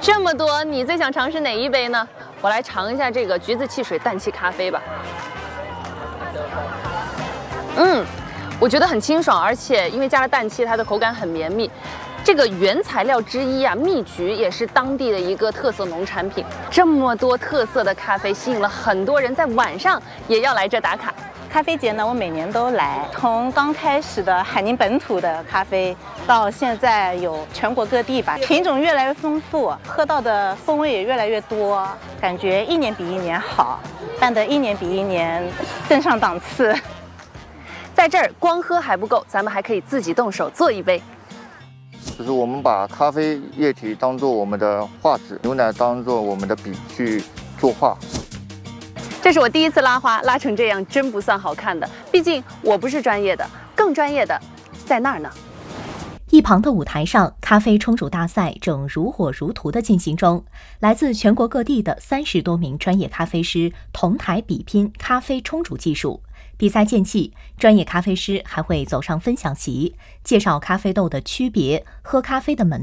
这么多，你最想尝试哪一杯呢？我来尝一下这个橘子汽水氮气咖啡吧。我觉得很清爽，而且因为加了氮气，它的口感很绵密。这个原材料之一啊，蜜橘也是当地的一个特色农产品。这么多特色的咖啡，吸引了很多人在晚上也要来这打卡。 咖啡节呢，我每年都来。从刚开始的海宁本土的咖啡，到现在有全国各地吧，品种越来越丰富，喝到的风味也越来越多，感觉一年比一年好，办得一年比一年更上档次。 在这儿光喝还不够，咱们还可以自己动手做一杯。 就是我们把咖啡液体当做我们的画纸，牛奶当做我们的笔去作画。 这是我第一次拉花，拉成这样真不算好看的，毕竟我不是专业的，更专业的在那儿呢。 一旁的舞台上，咖啡冲煮大赛正如火如荼地进行中。来自全国各地的30多名专业咖啡师同台比拼咖啡冲煮技术。比赛间隙，专业咖啡师还会走上分享席，介绍咖啡豆的区别、喝咖啡的门